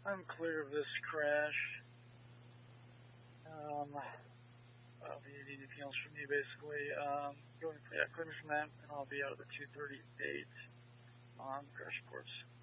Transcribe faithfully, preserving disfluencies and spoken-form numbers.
I'm clear of this crash. Um, I'll be needing anything else from you, basically. Um, going for yeah, clear from that, and I'll be out of the two thirty-eight on crash reports.